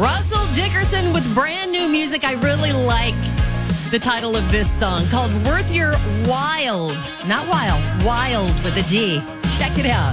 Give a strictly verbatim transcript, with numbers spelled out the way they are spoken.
Russell Dickerson with brand new music. I really like the title of this song called Worth Your Wild. Not wild, wild with a D. Check it out.